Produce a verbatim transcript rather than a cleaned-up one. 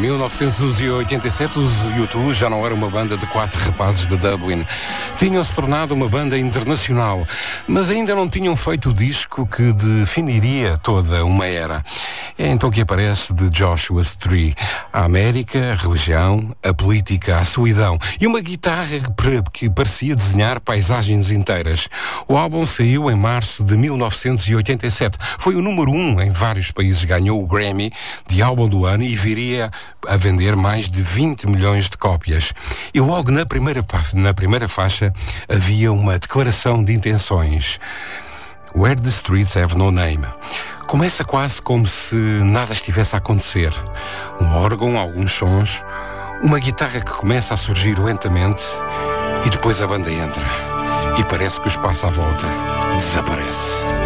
mil novecentos e oitenta e sete, os U dois já não era uma banda de quatro rapazes de Dublin. Tinham-se tornado uma banda internacional, mas ainda não tinham feito o disco que definiria toda uma era. É então que aparece The Joshua's Tree. A América, a religião, a política, a solidão e uma guitarra que parecia desenhar paisagens inteiras. O álbum saiu em março de mil novecentos e oitenta e sete. Foi o número um em vários países, ganhou o Grammy de álbum do ano e viria a vender mais de vinte milhões de cópias. E logo na primeira, na primeira faixa havia uma declaração de intenções. Where the Streets Have No Name. Começa quase como se nada estivesse a acontecer. Um órgão, alguns sons, uma guitarra que começa a surgir lentamente e depois a banda entra. E parece que o espaço à volta desaparece.